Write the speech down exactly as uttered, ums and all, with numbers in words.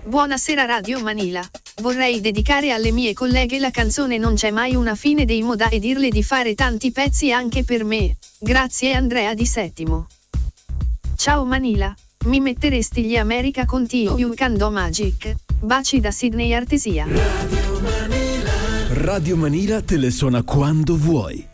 Buonasera Radio Manila. Vorrei dedicare alle mie colleghe la canzone Non c'è mai una fine dei Moda e dirle di fare tanti pezzi anche per me. Grazie Andrea Di Settimo. Ciao Manila, mi metteresti gli America con T O You Can Do Magic? Baci da Sydney Artesia. Radio Manila. Radio Manila te le suona quando vuoi.